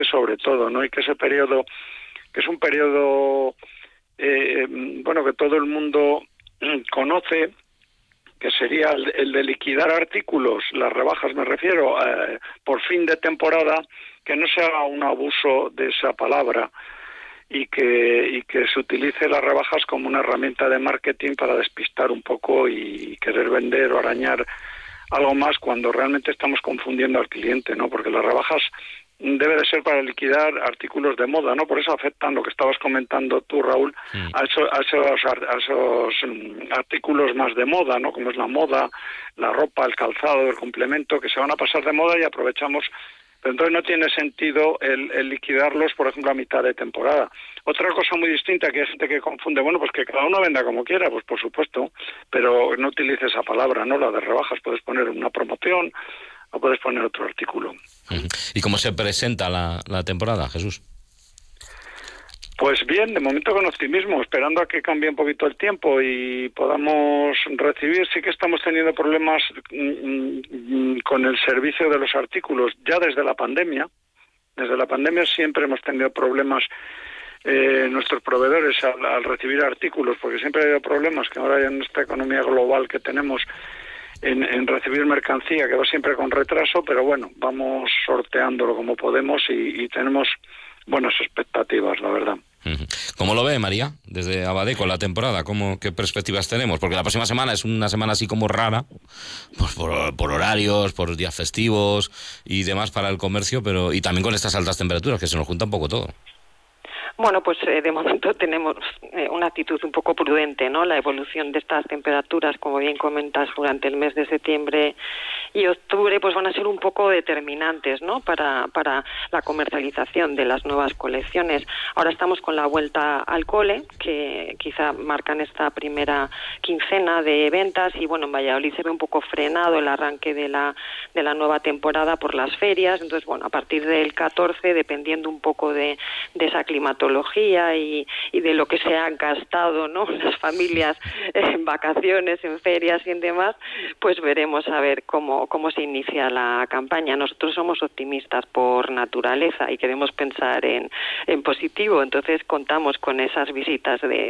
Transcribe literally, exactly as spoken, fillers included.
sobre todo, ¿no? Y que ese periodo, que es un periodo, eh, bueno, que todo el mundo conoce, que sería el, el de liquidar artículos, las rebajas me refiero, eh, por fin de temporada, que no se haga un abuso de esa palabra y que, y que se utilice las rebajas como una herramienta de marketing para despistar un poco y querer vender o arañar algo más cuando realmente estamos confundiendo al cliente, ¿no? Porque las rebajas debe de ser para liquidar artículos de moda, ¿no? Por eso afectan lo que estabas comentando tú, Raúl, sí. a, eso, a, esos, a esos artículos más de moda, ¿no? Como es la moda, la ropa, el calzado, el complemento, que se van a pasar de moda y aprovechamos. Pero entonces no tiene sentido el, el liquidarlos, por ejemplo, a mitad de temporada. Otra cosa muy distinta que hay gente que confunde, bueno, pues que cada uno venda como quiera, pues por supuesto, pero no utilice esa palabra, ¿no? La de rebajas, puedes poner una promoción o puedes poner otro artículo. ¿Y cómo se presenta la, la temporada, Jesús? Pues bien, de momento con optimismo, esperando a que cambie un poquito el tiempo y podamos recibir. Sí que estamos teniendo problemas mmm, con el servicio de los artículos ya desde la pandemia. Desde la pandemia siempre hemos tenido problemas eh, nuestros proveedores al, al recibir artículos, porque siempre ha habido problemas que ahora en esta economía global que tenemos en, en recibir mercancía, que va siempre con retraso, pero bueno, vamos sorteándolo como podemos y, y tenemos buenas expectativas, la verdad. ¿Cómo lo ve, María, desde Abadeco, la temporada? ¿Cómo, qué perspectivas tenemos? Porque la próxima semana es una semana así como rara, pues por, por horarios, por días festivos y demás para el comercio, pero y también con estas altas temperaturas, que se nos junta un poco todo. Bueno, pues eh, de momento tenemos eh, una actitud un poco prudente, ¿no? La evolución de estas temperaturas, como bien comentas, durante el mes de septiembre y octubre, pues van a ser un poco determinantes, ¿no? Para, para la comercialización de las nuevas colecciones. Ahora estamos con la vuelta al cole, que quizá marcan esta primera quincena de ventas y, bueno, en Valladolid se ve un poco frenado el arranque de la, de la nueva temporada por las ferias. Entonces, bueno, a partir del catorce, dependiendo un poco de, de esa climatología y, y de lo que se han gastado, ¿no? Las familias en vacaciones, en ferias y en demás, pues veremos a ver cómo, cómo se inicia la campaña. Nosotros somos optimistas por naturaleza y queremos pensar en, en positivo, entonces contamos con esas visitas de